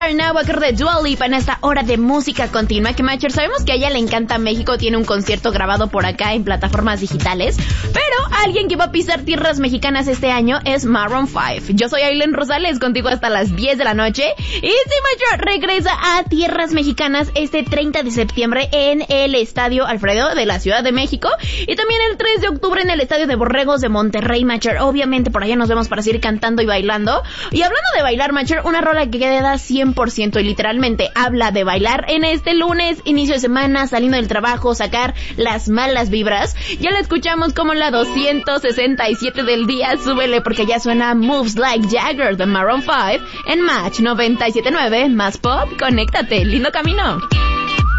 Now, de Dua Lipa en esta hora de música continua. Que Macher, sabemos que a ella le encanta México, tiene un concierto grabado por acá en plataformas digitales, pero alguien que va a pisar tierras mexicanas este año es Maroon 5. Yo soy Aileen Rosales, contigo hasta las 10 de la noche. Y sí, Macher regresa a tierras mexicanas este 30 de septiembre en el Estadio Alfredo de la Ciudad de México, y también el 3 de octubre en el Estadio de Borregos de Monterrey, Macher. Obviamente por allá nos vemos para seguir cantando y bailando. Y hablando de bailar, Macher, una rola que queda 100% y literalmente habla de bailar en este lunes, inicio de semana, saliendo del trabajo, sacar las malas vibras. Ya la escuchamos como la 267 del día. Súbele porque ya suena Moves Like Jagger de Maroon 5 en Match 97.9, más pop. Conéctate, lindo camino.